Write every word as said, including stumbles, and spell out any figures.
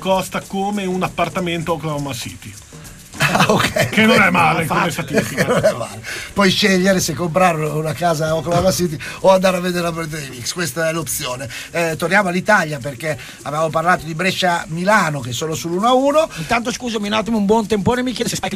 costa come un appartamento a Oklahoma City. Ah, okay. Che non è male come statistica. Non è male. Puoi scegliere se comprare una casa a Oklahoma City o andare a vedere la partita dei Knicks, questa è l'opzione. Eh, torniamo all'Italia perché avevamo parlato di Brescia-Milano che sono sull'uno a uno. Intanto scusami un attimo, un buon tempone mi chiede se Spike